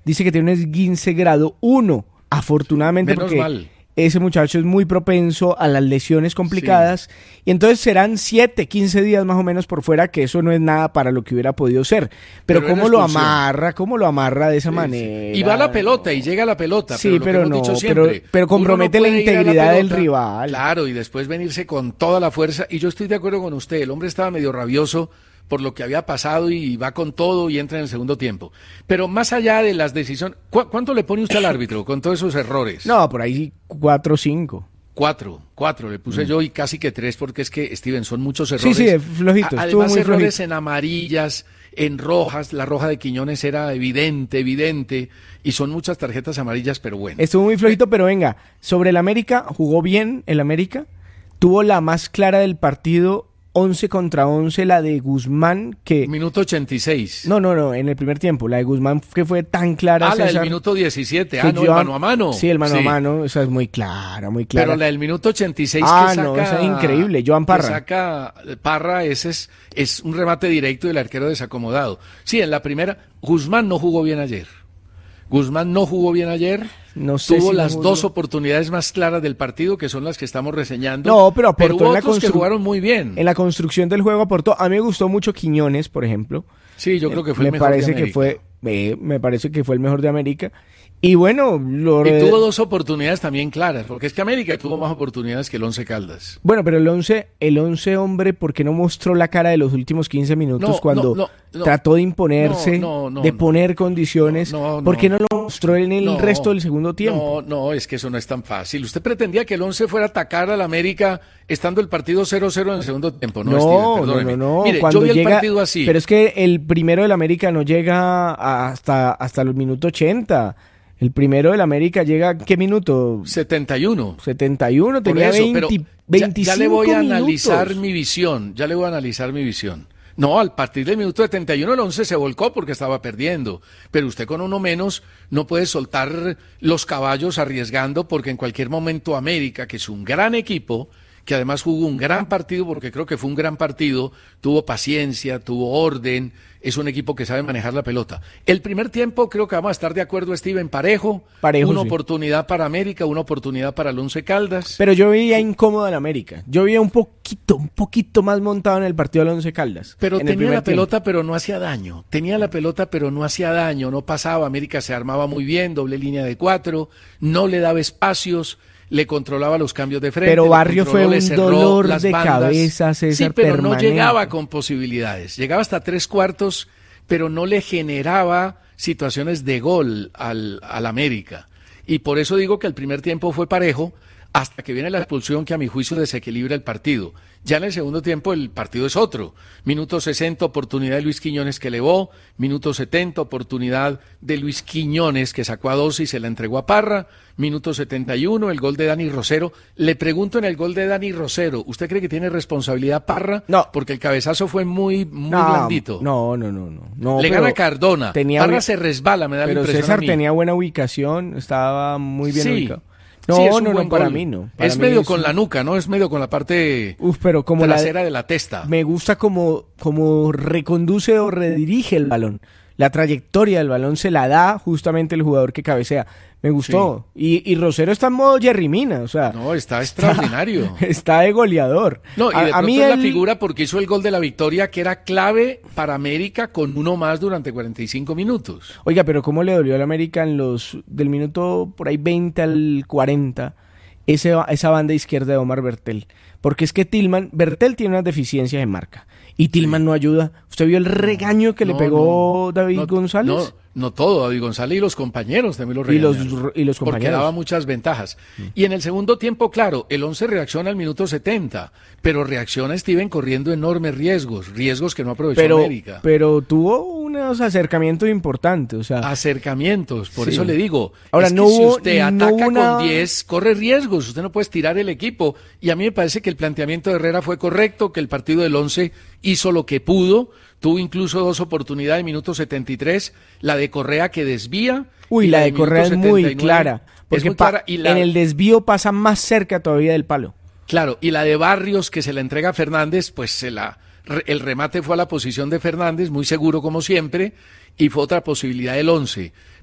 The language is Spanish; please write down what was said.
dice que tiene un esguince grado 1, afortunadamente, menos porque mal. ese muchacho es muy propenso a las lesiones complicadas, y entonces serán 7, 15 días más o menos por fuera, que eso no es nada para lo que hubiera podido ser. Pero Pero ¿cómo era lo expulsión. cómo lo amarra de esa Sí, sí. manera? Y va la pelota y llega la pelota. Sí, lo que pero hemos no, dicho siempre, pero compromete uno no la puede ir a integridad del pelota, rival. Claro, y después venirse con toda la fuerza. Y yo estoy de acuerdo con usted. El hombre estaba medio rabioso por lo que había pasado y va con todo y entra en el segundo tiempo. Pero más allá de las decisiones, ¿cuánto le pone usted al árbitro con todos esos errores? No, por ahí 4 o 5. Cuatro le puse yo y casi que 3 porque es que, Steven, son muchos errores. Sí, flojito, estuvo Además, muy errores flojito. en amarillas, en rojas. La roja de Quiñones era evidente, y son muchas tarjetas amarillas, pero bueno. Estuvo muy flojito, pero venga, sobre el América, jugó bien el América, tuvo la más clara del partido, 11 contra 11, la de Guzmán, que... Minuto 86. No, en el primer tiempo, la de Guzmán que fue tan clara, La del César, minuto 17. que El mano a mano. Sí, el mano a mano, esa es muy clara, muy clara. Pero la del minuto 86 que saca... no, esa es increíble, Joan Parra. Que saca Parra, ese es un remate directo del arquero desacomodado. Sí, en la primera, Guzmán no jugó bien ayer. No sé Tuvo si las jugó. dos oportunidades más claras del partido, que son las que estamos reseñando. No, pero aportó hubo en la otros que jugaron muy bien. En la construcción del juego aportó. A mí me gustó mucho Quiñones, por ejemplo. Sí, yo creo que fue el me mejor de parece América. que fue me parece que fue el mejor de América. Y bueno, Y tuvo dos oportunidades también claras, porque es que América tuvo más oportunidades que el Once Caldas. Bueno, pero el 11 hombre, ¿por qué no mostró la cara de los últimos 15 minutos cuando trató de imponerse, de poner condiciones? ¿Por qué no lo mostró en el resto del segundo tiempo? No, es que eso no es tan fácil. Usted pretendía que el Once fuera a atacar al América estando el partido 0-0 en el segundo tiempo, ¿no, Steven? Perdóneme. No. Mire, Cuando yo vi llega, el partido así. Pero es que el primero del América no llega hasta los minutos 80. El primero del América llega, ¿qué minuto? 71. 71, tenía Por eso, 20, pero 25 ya le voy a minutos. analizar mi visión. No, al partir del minuto 71 el 11 se volcó porque estaba perdiendo. Pero usted con uno menos no puede soltar los caballos arriesgando porque en cualquier momento América, que es un gran equipo, que además jugó un gran partido, porque creo que fue un gran partido, tuvo paciencia, tuvo orden, es un equipo que sabe manejar la pelota. El primer tiempo creo que vamos a estar de acuerdo, Steven, parejo una sí. oportunidad para América, una oportunidad para el Once Caldas. Pero yo veía incómodo al América, yo veía un poquito más montado en el partido del Once Caldas. Pero tenía la pelota, tiempo. pero no hacía daño, no pasaba, América se armaba muy bien, doble línea de 4, no le daba espacios, le controlaba los cambios de frente. Pero Barrio fue un dolor las de bandas. cabeza, César, Sí, pero permanente. no llegaba con posibilidades. Llegaba hasta 3/4, pero no le generaba situaciones de gol al América. Y por eso digo que el primer tiempo fue parejo, hasta que viene la expulsión que a mi juicio desequilibra el partido. Ya en el segundo tiempo el partido es otro. Minuto 60, oportunidad de Luis Quiñones que elevó. Minuto 70, oportunidad de Luis Quiñones que sacó a 12 y se la entregó a Parra. Minuto 71, el gol de Dani Rosero. Le pregunto en el gol de Dani Rosero, ¿usted cree que tiene responsabilidad Parra? No. Porque el cabezazo fue muy blandito. No. Le gana Cardona. Parra se resbala, me da la pero impresión César a mí. tenía buena ubicación, estaba muy bien ubicado. Sí, es un buen para gol. mí no. Es Para medio mí con la nuca, ¿no? Es medio con la parte pero como trasera de la testa. Me gusta como reconduce o redirige el balón. La trayectoria del balón se la da justamente el jugador que cabecea. Me gustó. Sí. Y Rosero está en modo Jerry Mina, o sea. No, está extraordinario. Está de goleador. No, y de pronto es la figura porque hizo el gol de la victoria que era clave para América con uno más durante 45 minutos. Oiga, pero ¿cómo le dolió al América del minuto por ahí 20 al 40 esa banda izquierda de Omar Bertel? Porque es que Bertel tiene unas deficiencias en marca. Y Tillman no ayuda. ¿Usted vio el regaño que le pegó David González? No todo, David González y los compañeros también lo regañaron. Y los compañeros. Porque daba muchas ventajas. Y en el segundo tiempo, claro, el 11 reacciona al minuto 70, pero reacciona Steven corriendo enormes riesgos que no aprovechó América. Pero tuvo unos acercamientos importantes, o sea. Acercamientos, por eso le digo. Ahora, es que si usted ataca con 10, corre riesgos, usted no puede estirar el equipo. Y a mí me parece que el planteamiento de Herrera fue correcto, que el partido del 11 hizo lo que pudo. Tuvo incluso dos oportunidades, minuto 73, la de Correa que desvía. La de Correa es muy clara, porque muy clara, en el desvío pasa más cerca todavía del palo. Claro, y la de Barrios que se la entrega a Fernández, pues el remate fue a la posición de Fernández, muy seguro como siempre, y fue otra posibilidad del 11.